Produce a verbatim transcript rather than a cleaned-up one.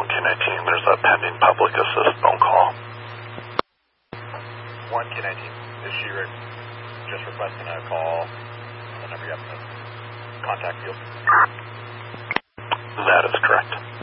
K nineteen. There's a pending public assist phone call. one K nineteen. Is she re- just requesting a call on the number you have in the contact field? That is correct.